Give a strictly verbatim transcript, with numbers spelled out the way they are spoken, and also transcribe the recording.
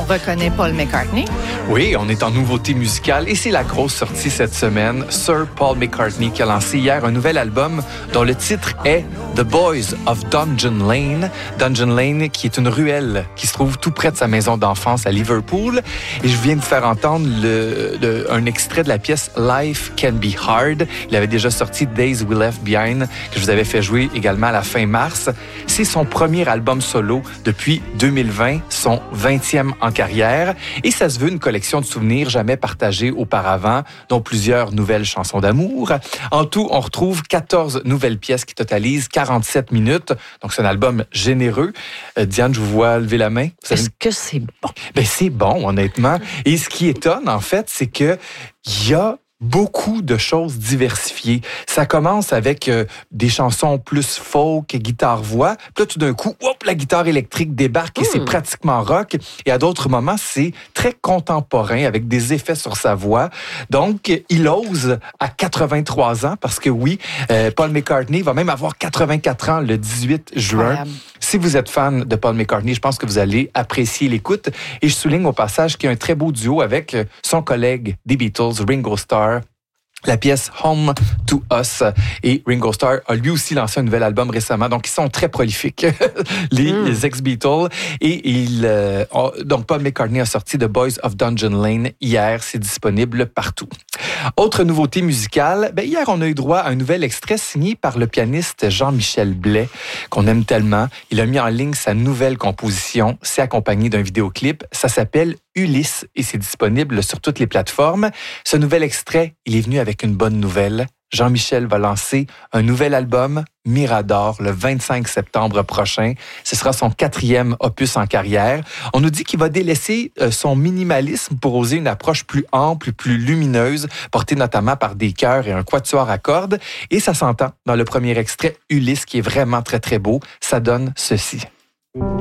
on reconnaît Paul McCartney. Oui, on est en nouveauté musicale et c'est la grosse sortie cette semaine. Sir Paul McCartney qui a lancé hier un nouvel album dont le titre est The Boys of Dungeon Lane. Dungeon Lane qui est une ruelle qui se trouve tout près de sa maison d'enfance à Liverpool. Et je viens de faire entendre le, le, un extrait de la pièce Life Can Be Hard. Il avait déjà sorti Days We Left Behind que je vous avais fait jouer également à la fin mars. C'est son premier album solo depuis deux mille vingt, son vingtième en carrière. Et ça se veut une collection de souvenirs jamais partagés auparavant, dont plusieurs nouvelles chansons d'amour. En tout, on retrouve quatorze nouvelles pièces qui totalisent quarante-sept minutes. Donc, c'est un album généreux. Euh, Diane, je vous vois lever la main. Vous Est-ce avez... que c'est bon? Ben, c'est bon, honnêtement. Et ce qui étonne, en fait, c'est que il y a beaucoup de choses diversifiées. Ça commence avec euh, des chansons plus folk, guitare-voix. Puis là, tout d'un coup, hop, la guitare électrique débarque et mmh. c'est pratiquement rock. Et à d'autres moments, c'est très contemporain avec des effets sur sa voix. Donc, il ose à quatre-vingt-trois ans parce que oui, euh, Paul McCartney va même avoir quatre-vingt-quatre ans le dix-huit juin. Incroyable. Si vous êtes fan de Paul McCartney, je pense que vous allez apprécier l'écoute. Et je souligne au passage qu'il y a un très beau duo avec son collègue des Beatles, Ringo Starr. La pièce Home to Us. Et Ringo Starr a lui aussi lancé un nouvel album récemment. Donc, ils sont très prolifiques, les, mm. les ex-Beatles. Et il, euh, a, donc, Paul McCartney a sorti The Boys of Dungeon Lane hier. C'est disponible partout. Autre nouveauté musicale, ben hier, on a eu droit à un nouvel extrait signé par le pianiste Jean-Michel Blais, qu'on aime tellement. Il a mis en ligne sa nouvelle composition. C'est accompagné d'un vidéoclip. Ça s'appelle Ulysse et c'est disponible sur toutes les plateformes. Ce nouvel extrait, il est venu avec une bonne nouvelle. Jean-Michel va lancer un nouvel album, Mirador, le vingt-cinq septembre prochain. Ce sera son quatrième opus en carrière. On nous dit qu'il va délaisser son minimalisme pour oser une approche plus ample, plus lumineuse, portée notamment par des chœurs et un quatuor à cordes. Et ça s'entend dans le premier extrait, Ulysse, qui est vraiment très, très beau. Ça donne ceci.